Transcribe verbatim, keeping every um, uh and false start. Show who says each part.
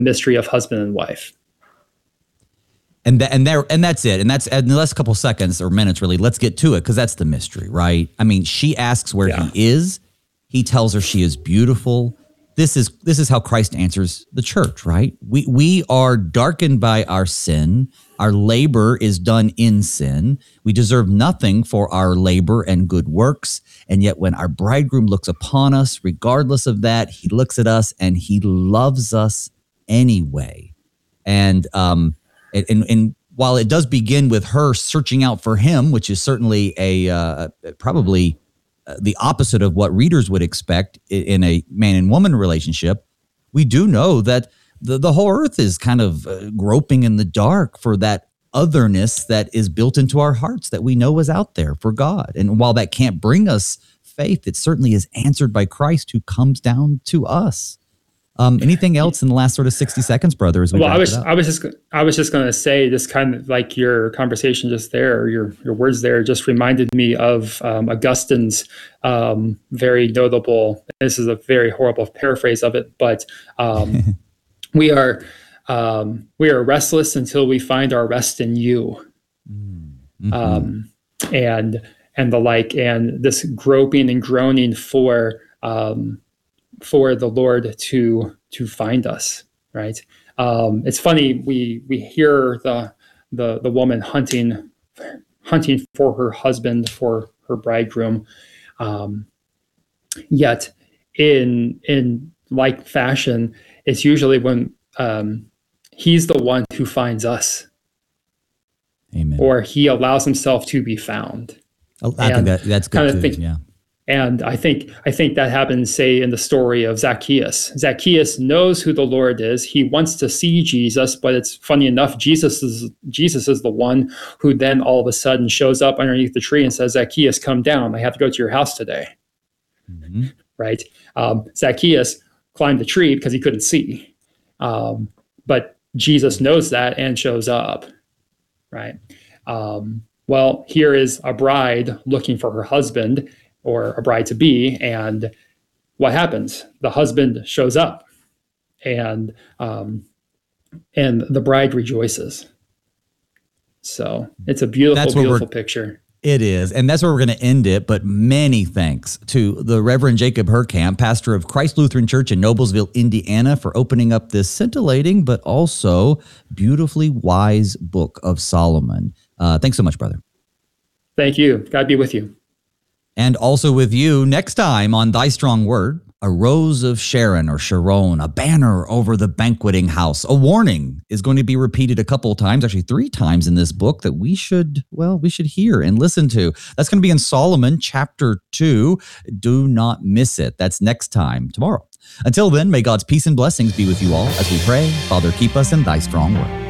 Speaker 1: mystery of husband and wife.
Speaker 2: And th- and there and that's it. And that's in the last couple seconds or minutes, really. Let's get to it because that's the mystery, right? I mean, she asks where
Speaker 1: Yeah.
Speaker 2: he is. He tells her she is beautiful. This is this is how Christ answers the church, right? We we are darkened by our sin. Our labor is done in sin. We deserve nothing for our labor and good works. And yet when our bridegroom looks upon us, regardless of that, he looks at us and he loves us anyway. And um and, and while it does begin with her searching out for him, which is certainly a uh, probably uh, the opposite of what readers would expect in a man and woman relationship, we do know that the, the whole earth is kind of uh, groping in the dark for that otherness that is built into our hearts that we know is out there for God. And while that can't bring us faith, it certainly is answered by Christ who comes down to us. Um, anything else in the last sort of sixty seconds, brother? As we
Speaker 1: well, I
Speaker 2: wrap
Speaker 1: was,
Speaker 2: it up?
Speaker 1: I was just, I was just going to say, this kind of like your conversation just there, your your words there, just reminded me of um, Augustine's um, very notable. This is a very horrible paraphrase of it, but um, we are um, we are restless until we find our rest in you, mm-hmm. um, and and the like, and this groping and groaning for. Um, for the Lord to to find us, right? Um, it's funny, we we hear the the the woman hunting hunting for her husband, for her bridegroom, um, yet in in like fashion, it's usually when um, he's the one who finds us.
Speaker 2: Amen.
Speaker 1: Or he allows himself to be found.
Speaker 2: Oh, I
Speaker 1: and
Speaker 2: think that, that's good too,
Speaker 1: think,
Speaker 2: yeah.
Speaker 1: And I think I think that happens, say, in the story of Zacchaeus. Zacchaeus knows who the Lord is. He wants to see Jesus, but it's funny enough, Jesus is Jesus is the one who then all of a sudden shows up underneath the tree and says, Zacchaeus, come down. I have to go to your house today. Mm-hmm. Right? Um, Zacchaeus climbed the tree because he couldn't see. Um, but Jesus knows that and shows up. Right? Um, well, here is a bride looking for her husband, or a bride to be, and what happens? The husband shows up, and um, and the bride rejoices. So it's a beautiful, beautiful picture.
Speaker 2: It is, and that's where we're going to end it. But many thanks to the Reverend Jacob Herkamp, pastor of Christ Lutheran Church in Noblesville, Indiana, for opening up this scintillating but also beautifully wise book of Solomon. Uh, thanks so much, brother.
Speaker 1: Thank you. God be with you.
Speaker 2: And also with you next time on Thy Strong Word, a rose of Sharon or Sharon, a banner over the banqueting house. A warning is going to be repeated a couple of times, actually three times in this book that we should, well, we should hear and listen to. That's going to be in Solomon chapter two. Do not miss it. That's next time, tomorrow. Until then, may God's peace and blessings be with you all as we pray. Father, keep us in Thy strong word.